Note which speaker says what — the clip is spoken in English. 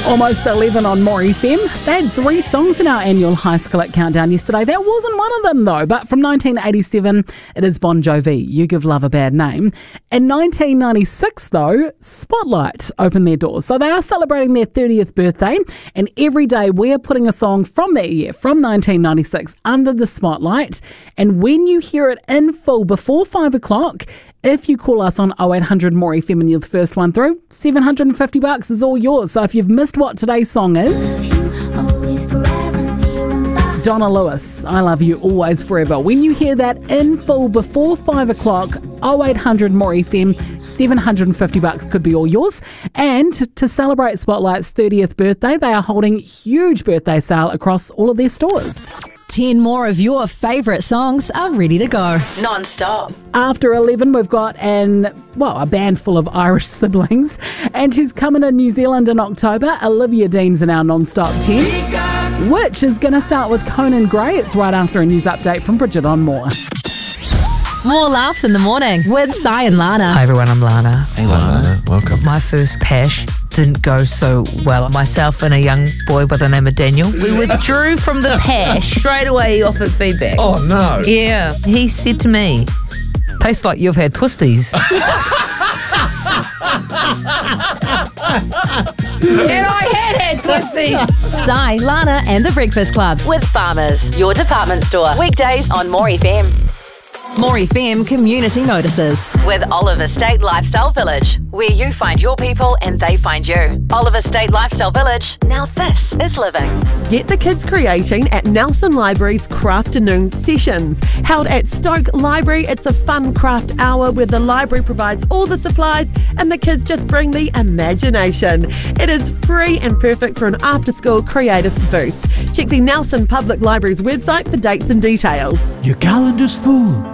Speaker 1: Almost 11 on More FM. They had 3 songs in our annual High School It Countdown yesterday. That wasn't one of them, though. But from 1987, it is Bon Jovi, You Give Love a Bad Name. In 1996, though, Spotlight opened their doors. So they are celebrating their 30th birthday. And every day we are putting a song from that year, from 1996, under the spotlight. And when you hear it in full before 5 o'clock, if you call us on 0800 More FM and you're the first one through, $750 is all yours. So if you've missed what today's song is, Donna Lewis, I Love You Always Forever. When you hear that in full before 5 o'clock, 0800 More FM, $750 could be all yours. And to celebrate Spotlight's 30th birthday, they are holding a huge birthday sale across all of their stores.
Speaker 2: 10 more of your favourite songs are ready to go. Non-stop.
Speaker 1: After 11, we've got a band full of Irish siblings. And she's coming to New Zealand in October. Olivia Dean's in our non-stop 10, which is going to start with Conan Gray. It's right after a news update from Bridget on More.
Speaker 2: More laughs in the morning with Sai and Lana.
Speaker 3: Hi everyone, I'm Lana.
Speaker 4: Hey Lana, welcome.
Speaker 3: My first PASH didn't go so well. Myself and a young boy by the name of Daniel, we withdrew from the PASH. Straight away he offered feedback.
Speaker 4: Oh no.
Speaker 3: Yeah, he said to me, tastes like you've had twisties. And I had twisties.
Speaker 2: Sai, Lana and The Breakfast Club with Farmers, your department store. Weekdays on More FM. More FM Community Notices with Oliver State Lifestyle Village, where you find your people and they find you. Oliver State Lifestyle Village, now this is living.
Speaker 5: Get the kids creating at Nelson Library's Crafternoon Sessions. Held at Stoke Library, it's a fun craft hour where the library provides all the supplies and the kids just bring the imagination. It is free and perfect for an after-school creative boost. Check the Nelson Public Library's website for dates and details.
Speaker 6: Your calendar's full.